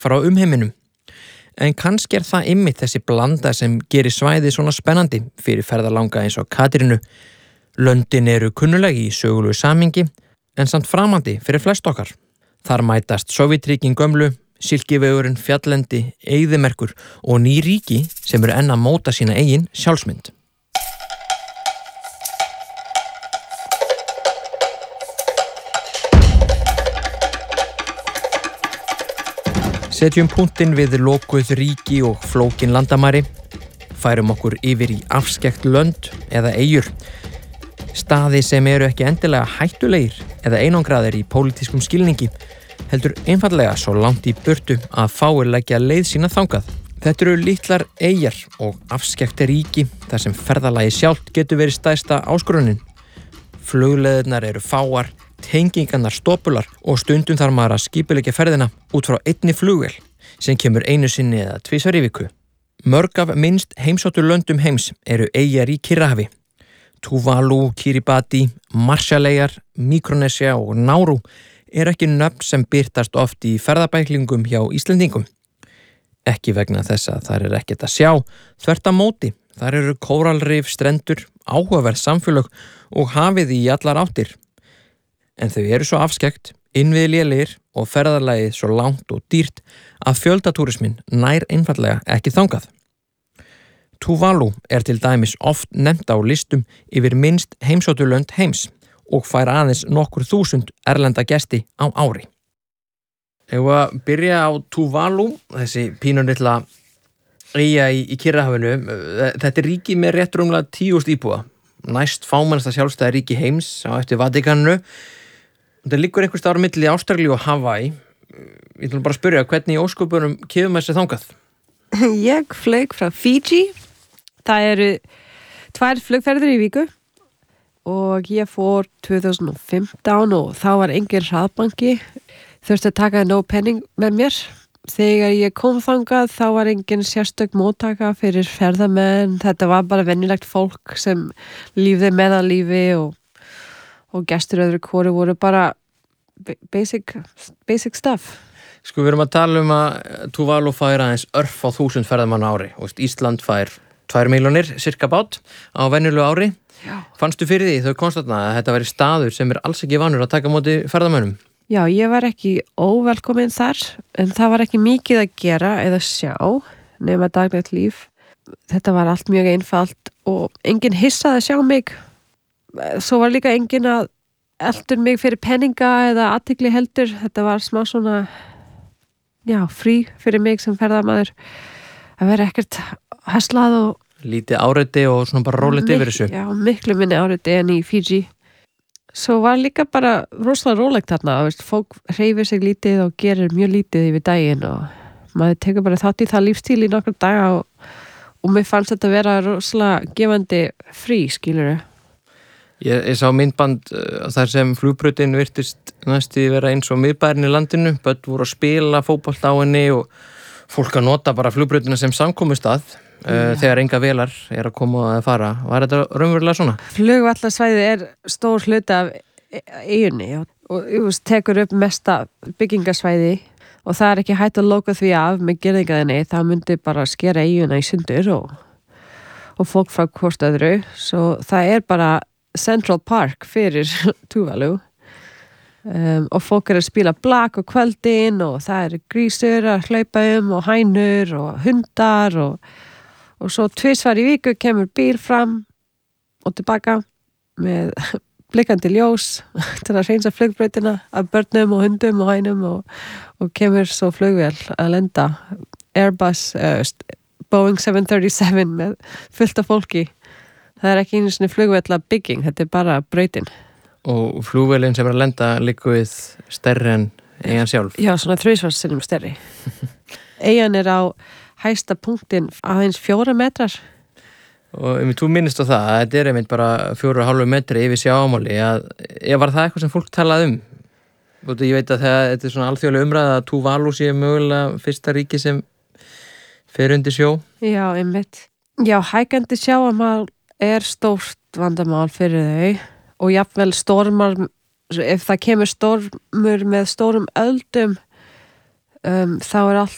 frá umheiminum. En kannski það einmitt þessi blanda sem gerir svæðið svona spennandi fyrir ferðalanga eins og Katrínu. Löndin eru kunnuleg í sögulegu samhengi en samt framandi fyrir flest okkar. Þar mætast Sovétríkin gömlu, Silkivegurinn, fjalllendi, eyðimerkur og ný ríki sem eru enn að móta sína eigin sjálfsmynd. Setjum punktinn við lokuð ríki og flókin landamæri, færum okkur yfir í afskekkt lönd eða eyjur, staði sem eru ekki endilega hættulegir eða einangraðir í pólitískum skilningi, heldur einfallega svo langt í burtu að fáir leggja leið sína þangað. Þetta eru litlar eyjar og afskekkt ríki þar sem ferðalagi sjálft getur verið stærsta áskorunin. Flugleiðirnar eru fáar, tengingarnar stopular og stundum þarf maður að skipuleggja ferðina út frá einni flugvél sem kemur einu sinni eða tvisvar í viku. Mörg af minnst heimsóttu löndum heims eru eyjar í Kyrrahafi. Tuvalu, Kiribati, Marshalleyjar, Mikronesia og Nauru eru ekki nöfn sem birtast oft í ferðabæklingum hjá Íslendingum. Ekki vegna þess að þar ekkert að sjá, þvert á móti. Þar eru kóralrif, strendur, áhugaverð samfélög og hafið í allar áttir. En þau eru svo afskekkt, innviði lélegir og ferðalagið svo langt og dýrt að fjöldatúrismin nær einfallega ekki þangað. Tuvalu til dæmis oft nefnt á listum yfir minnst heimsóttu lönd heims og fær aðeins nokkur þúsund erlenda gesti á ári. Ef að byrja á Tuvalu, þessi pínulitla eyja í Kyrrahafinu, þetta ríki með rétt rúmlega 10.000 íbúa, næst fámennasta sjálfstæða ríki heims á eftir Vatíkaninu. Það liggur einhvers staðar á milli Ástralíu og Hawaii. Ég ætlum bara að spyrja, hvernig í ósköpunum kemur maður sér þangað? Ég flög frá Fiji. Það eru 2 flugferðir í viku og ég fór 2015 og þá var engin hraðbanki. Þurfti að taka nóg penning með mér. Þegar ég kom þangað þá var engin sérstök móttaka fyrir ferðamenn. Þetta var bara venjulegt fólk sem lífði meðallífi og gestur öðru hvoru voru bara basic stuff. Sko, við erum að tala að Tuvalu fær aðeins örf á 1000 ferðamann á ári. Ísland fær 2 milljónir cirka bát á venjulegu ári. Já. Fannstu fyrir því þau konstatna að þetta væri staður sem alls ekki vanur að taka á móti ferðamönnum? Já, ég var ekki óvelkomin þar, en það var ekki mikið að gera eða sjá nema daglegt líf. Þetta var allt mjög einfalt og enginn hissaði að sjá mig. Svo var líka enginn að eldur mig fyrir penninga eða athygli heldur. Þetta var smá svona, frí fyrir mig sem ferðamaður að vera ekkert heslað og lítið áreiti og svona bara rólegt yfir þessu. Já, miklu minni áreiti en í Fiji. Svo var líka bara rosalega rólegt þarna. Fólk hreyfir sig lítið og gerir mjög lítið yfir daginn og maður tekur bara þátt í það lífstíl í nokkra daga og mér fannst þetta vera rosalega gefandi frí, skilurðu. Ég sá myndband þar sem flugbrautin virtist næstu vera eins og miðbærin í landinu. Börn voru að spila fótbolta á henni og fólk að nota bara flugbrautina sem samkomustað þegar enga vélar að koma að fara. Var þetta raunverulega svona? Flugvallarsvæðið stór hluti af eyjunni og tekur upp mesta byggingasvæði og það ekki hægt að loka því af með girðingaðinni. Það myndi bara skera eyjuna í sundur og fólk frá hvort öðru. Svo það bara Central Park fyrir Tuvalu og fólk að spila blak og kvöldin og það grísur að hlaupa og hænur og hundar og svo 2 í viku kemur bíl fram og tilbaka með blikkandi ljós til að hreinsa flugbrautina af börnum og hundum og hænum og kemur svo flugvél að lenda Airbus Boeing 737 með fullt af fólki. Það ekki einu sinni flugvella bygging, þetta bara brautin. Og flugvélin sem að lenda liggur við stærri en eyjan sjálf? Já, svona 3 sinnum stærri. Eyjan á hæsta punktin aðeins 4 metrar. Og þú minnist á það, þetta einmitt bara 4,5 metri yfir sjávarmáli. Var það eitthvað sem fólk talaði Ég veit að þetta svona alþjóðlega umræða að Tuvalu sé mögulega fyrsta ríki sem fer undir sjó. Já, einmitt. Já, hækandi sjávarmál stórt vandamál fyrir þau og jafnvel stormar, ef það kemur stormur með stórum öldum þá allt